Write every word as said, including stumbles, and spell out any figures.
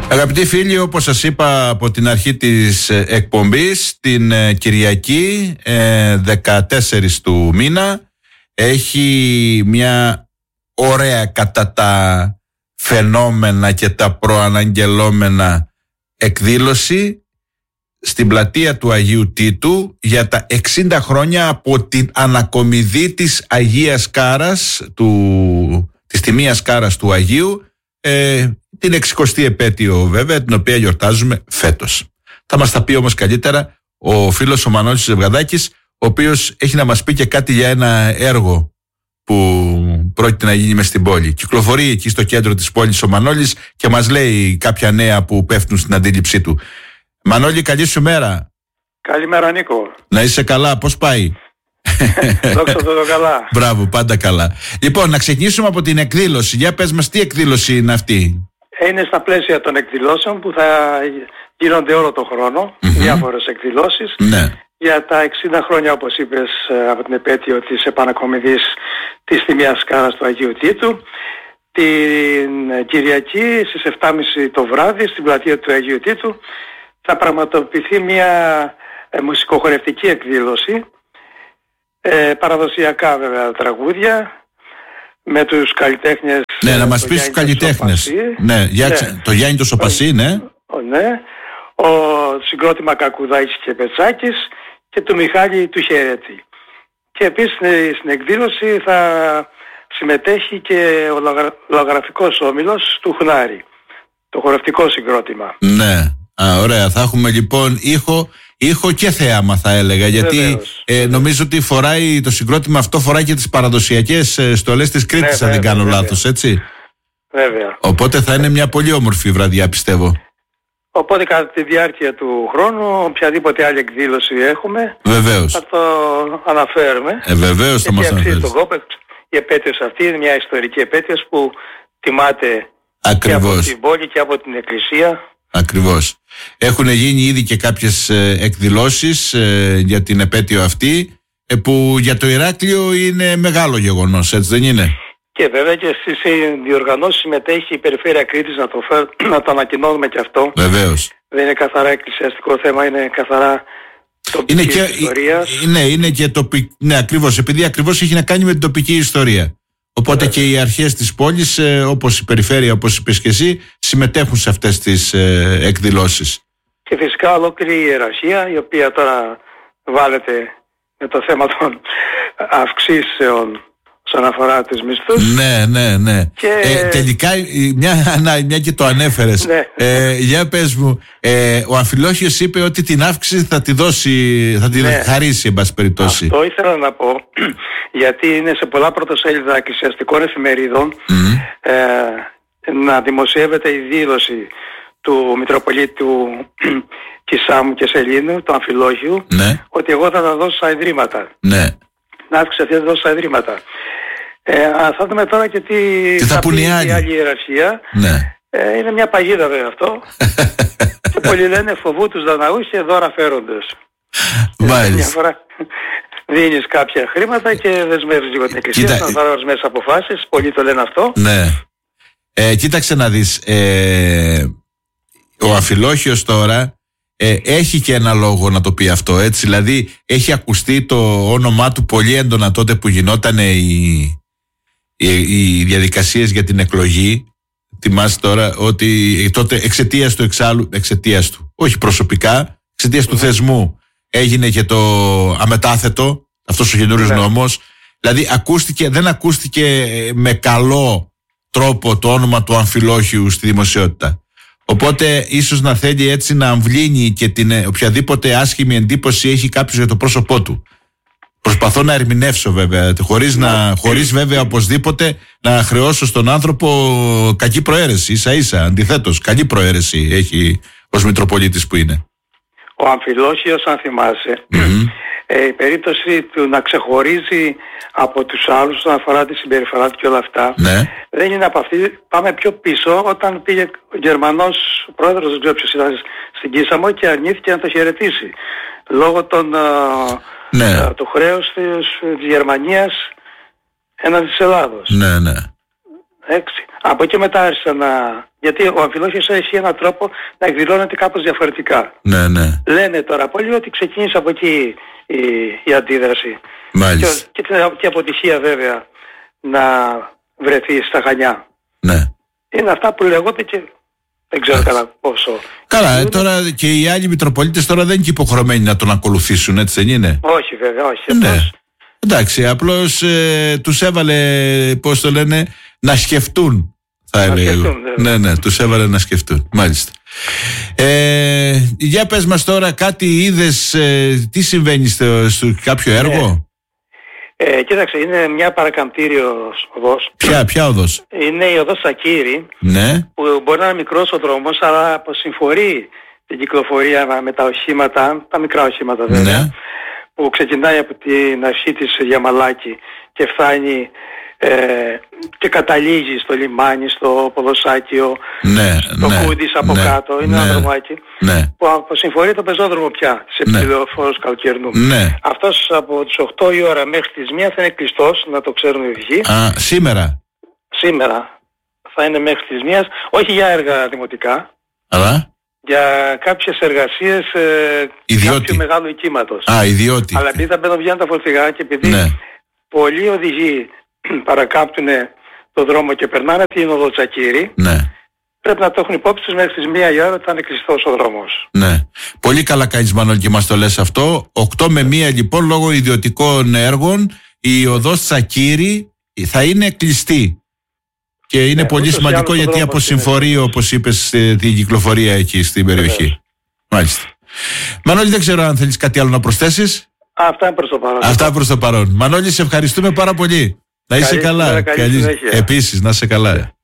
Αγαπητοί φίλοι, όπως σας είπα από την αρχή της εκπομπής, την Κυριακή δεκατέσσερις του μήνα έχει μια ωραία κατά τα φαινόμενα και τα προαναγγελόμενα εκδήλωση στην πλατεία του Αγίου Τίτου για τα εξήντα χρόνια από την ανακομιδή της Αγίας Κάρας, του, της Τιμίας Κάρας του Αγίου, ε, την εξηκοστή επέτειο βέβαια, την οποία γιορτάζουμε φέτος. Θα μας τα πει όμως καλύτερα ο φίλος ο Μανώλης Ζευγαδάκης, ο οποίος έχει να μας πει και κάτι για ένα έργο που πρόκειται να γίνει μες στην πόλη. Κυκλοφορεί εκεί στο κέντρο της πόλης ο Μανώλης και μας λέει κάποια νέα που πέφτουν στην αντίληψή του. Μανώλη, καλή σου μέρα. Καλημέρα, Νίκο. Να είσαι καλά, πώς πάει? Δόξα τω Θεώ, καλά. Μπράβο, πάντα καλά. Λοιπόν, να ξεκινήσουμε από την εκδήλωση. Για πες μας, τι εκδήλωση είναι αυτή? Είναι στα πλαίσια των εκδηλώσεων που θα γίνονται όλο τον χρόνο, mm-hmm. διάφορες εκδηλώσεις. Ναι. Για τα εξήντα χρόνια, όπως είπες, από την επέτειο της επανακομιδής της Τιμίας Κάρας του Αγίου Τίτου. Την Κυριακή στις επτά και μισή το βράδυ στην πλατεία του Αγίου Τίτου θα πραγματοποιηθεί μια ε, μουσικοχορευτική εκδήλωση, ε, παραδοσιακά βέβαια τραγούδια, με τους καλλιτέχνες. Ναι, να μας πεις τους καλλιτέχνες. Ναι, για ναι. Το Γιάννη το Σοπασί, ναι. Ο, ναι. Ο συγκρότημα Κακουδάκης και Πετσάκης και του Μιχάλη του Χερέτη. Και επίσης στην εκδήλωση θα συμμετέχει και ο λογογραφικός όμιλος του Χνάρη, το χορευτικό συγκρότημα. Ναι, α, ωραία. Θα έχουμε λοιπόν ήχο, ήχο και θέαμα, θα έλεγα, γιατί ε, νομίζω ότι φοράει το συγκρότημα αυτό, φοράει και τις παραδοσιακές ε, στολές της Κρήτης, ναι, αν δεν κάνω βέβαια. λάθος, έτσι. Βέβαια. Οπότε θα είναι μια πολύ όμορφη βραδιά, πιστεύω. Οπότε κατά τη διάρκεια του χρόνου, οποιαδήποτε άλλη εκδήλωση έχουμε, βεβαίως, θα το αναφέρουμε. Ε, βεβαίως θα μας αναφέρεις. Η επέτειος αυτή είναι μια ιστορική επέτειος που τιμάται ακριβώς και από την πόλη και από την εκκλησία. Ακριβώς. Έχουν γίνει ήδη και κάποιες ε, εκδηλώσεις ε, για την επέτειο αυτή, ε, που για το Ηράκλειο είναι μεγάλο γεγονός, έτσι δεν είναι? Και βέβαια και στις διοργανώσεις συμμετέχει η Περιφέρεια Κρήτης, να το, φέρ, να το ανακοινώνουμε και αυτό. Βεβαίως. Δεν είναι καθαρά εκκλησιαστικό θέμα, είναι καθαρά τοπική είναι και, ιστορία. Ναι, είναι και τοπική, ναι, ακριβώς, επειδή ακριβώς έχει να κάνει με την τοπική ιστορία. Οπότε yeah. και οι αρχές της πόλης, ε, όπως η Περιφέρεια, όπως είπες και εσύ, συμμετέχουν σε αυτές τις ε, εκδηλώσεις. Και φυσικά ολόκληρη η ιεραρχία, η οποία τώρα βάλεται με το θέμα των αυξήσεων όσον αφορά τους μισθούς. Ναι, ναι, ναι. Και... Ε, τελικά, μια, μια και το ανέφερες, ναι. ε, για πες μου, ε, ο Αμφιλόχιος είπε ότι την αύξηση θα τη δώσει, θα τη ναι. χαρίσει, εν πάση περιπτώσει. Αυτό ήθελα να πω, γιατί είναι σε πολλά πρωτοσέλιδα εκκλησιαστικών εφημερίδων mm. ε, να δημοσιεύεται η δήλωση του Μητροπολίτου Κισάμου και Σελήνου, του Αμφιλόχιου, ναι. ότι εγώ θα τα δώσω στα ιδρύματα. Ναι. Να αύξηση αυτή θα δώσω στα ιδρύματα. Ε, θα δούμε τώρα και τι, τι θα, θα πει η άλλη ιεραρχία. Ναι. Ε, είναι μια παγίδα βέβαια αυτό. Και πολλοί λένε φοβού τους Δαναούς και δώρα φέροντες. Μάλιστα. Μια φορά δίνεις κάποια χρήματα και δεσμεύεις λίγο την εκκλησία, να πάρει ορισμένες αποφάσεις. Πολλοί το λένε αυτό. Ναι. Ε, κοίταξε να δεις. Ε, ο Αμφιλόχιος τώρα ε, έχει και ένα λόγο να το πει αυτό, έτσι. Δηλαδή έχει ακουστεί το όνομά του πολύ έντονα τότε που γινόταν οι, οι, οι διαδικασίες για την εκλογή. Θυμάσαι τώρα ότι τότε εξαιτίας του εξάλλου, εξαιτίας του, όχι προσωπικά, εξαιτίας mm. του θεσμού έγινε και το αμετάθετο, αυτός ο καινούριος yeah. νόμος. Δηλαδή ακούστηκε, δεν ακούστηκε με καλό τρόπο το όνομα του Αμφιλόχιου στη δημοσιότητα. Οπότε ίσως να θέλει έτσι να αμβλύνει και την οποιαδήποτε άσχημη εντύπωση έχει κάποιος για το πρόσωπό του. Προσπαθώ να ερμηνεύσω βέβαια, χωρίς, να, χωρίς βέβαια οπωσδήποτε να χρεώσω στον άνθρωπο κακή προαίρεση, ίσα ίσα, αντιθέτως, καλή προαίρεση έχει ως Μητροπολίτης που είναι. Ο Αμφιλόχιος, αν θυμάσαι, mm-hmm. ε, η περίπτωση του να ξεχωρίζει από τους άλλους όσον αφορά τη συμπεριφορά του και όλα αυτά, ναι. δεν είναι από αυτή. Πάμε πιο πίσω, όταν πήγε ο Γερμανός πρόεδρος, δεν ξέρω ποιος ήταν, στην Κίσαμο και αρνήθηκε να το χαιρετήσει λόγω των, ναι. uh, του χρέους της, της Γερμανίας έναντι της Ελλάδος. Ναι, ναι. έξι. Από εκεί μετά άρχισα να... Γιατί ο Αμφιλόχιος έχει έναν τρόπο να εκδηλώνεται κάπως διαφορετικά. Ναι, ναι. Λένε τώρα πολλοί ότι ξεκίνησε από εκεί η, η αντίδραση. Μάλιστα. Και, και την αποτυχία βέβαια να βρεθεί στα Χανιά. Ναι. Είναι αυτά που λέγονται και δεν ξέρω καλά πόσο. Καλά, ε, τώρα και οι άλλοι Μητροπολίτες τώρα δεν είναι και υποχρεωμένοι να τον ακολουθήσουν, έτσι δεν είναι? Όχι βέβαια, όχι. Ναι. Απλώς... Εντάξει, απλώς ε, τους έβαλε, πώς το λένε, να σκεφτούν, θα έλεγα. Ναι, ναι, τους έβαλε να σκεφτούν. Μάλιστα. Ε, για πες μας τώρα, κάτι είδες, ε, τι συμβαίνει στο, στο κάποιο έργο? Ναι. Ε, κοίταξε, είναι μια παρακαμπτήριος οδός. Ποια, ποια οδός? Είναι η οδός Σακύρη, ναι. που μπορεί να είναι μικρός ο δρόμος, αλλά αποσυμφορεί την κυκλοφορία με τα οχήματα, τα μικρά οχήματα βέβαια, ναι. που ξεκινάει από την αρχή της Γιαμαλάκη και φτάνει ε, και καταλήγει στο λιμάνι, στο Ποδοσάκιο, ναι, στο ναι, Κούντις από ναι, κάτω. Είναι ναι, ένα δρομάκι ναι. που αποσυμφορεί το πεζόδρομο πια σε ναι. ψηλοφόρους Καλοκαιρινού. Ναι. Αυτός από τις οκτώ η ώρα μέχρι τις μία θα είναι κλειστός, να το ξέρουν οι οδηγοί. Α, σήμερα. Σήμερα θα είναι μέχρι τις μία, όχι για έργα δημοτικά, αλλά για κάποιες εργασίες ε, κάποιου μεγάλου οικίματος. Α, ιδιώτη. Αλλά επειδή τα μπαίνουν βγαίνουν τα φορτηγά και επειδή ναι. πολλοί οδηγοί παρακάμπτουν το δρόμο και περνάνε την οδό Τσακύρη, ναι. πρέπει να το έχουν υπόψη τους μέχρι τις μία η ώρα θα είναι κλειστός ο δρόμος. Ναι. Πολύ καλά κάνεις, Μανώλη, και μας το λες αυτό. οκτώ με μία λοιπόν, λόγω ιδιωτικών έργων, η οδός Τσακύρη θα είναι κλειστή. Και είναι ναι, πολύ σημαντικό γιατί αποσυμφορεί, όπως είπες, την κυκλοφορία εκεί στην περιοχή. Βεβαίως. Μάλιστα. Μανώλη, δεν ξέρω αν θέλεις κάτι άλλο να προσθέσεις. Αυτά προς το παρόν. Αυτά προς το παρόν. Μανώλη, σε ευχαριστούμε πάρα πολύ. Να είσαι καλή καλά. Καλή, καλή Επίσης, να είσαι καλά.